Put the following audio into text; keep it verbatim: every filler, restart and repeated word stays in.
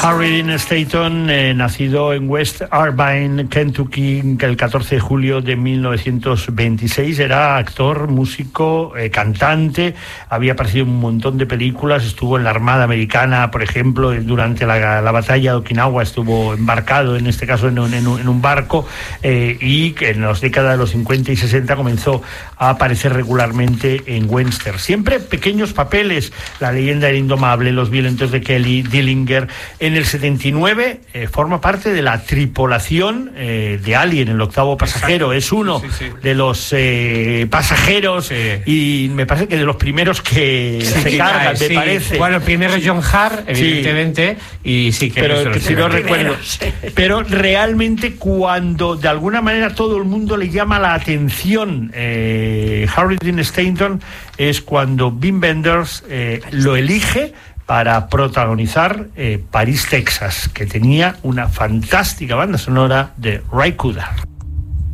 Harry Dean Stanton, eh, nacido en West Irvine, Kentucky, el catorce de julio de mil novecientos veintiséis, era actor, músico, eh, cantante, había aparecido en un montón de películas, estuvo en la Armada Americana, por ejemplo, durante la, la batalla de Okinawa estuvo embarcado, en este caso en un, en un, en un barco, eh, y que en las décadas de los cincuenta y sesenta comenzó a aparecer regularmente en western. Siempre pequeños papeles, La leyenda del indomable, Los violentos de Kelly, Dillinger. En el setenta y nueve eh, forma parte de la tripulación eh, de Alien, el octavo pasajero. Exacto. Es uno sí, sí, sí. de los eh, pasajeros sí. y me parece que de los primeros que sí, se cargan, sí. me parece. Bueno, el primero es John Hart, evidentemente, sí. y sí que pero no que si no recuerdo. Pero realmente cuando de alguna manera todo el mundo le llama la atención eh, Harry Dean Stanton es cuando Wim Wenders eh, lo elige para protagonizar eh, París, Texas, que tenía una fantástica banda sonora de Ray Cooder.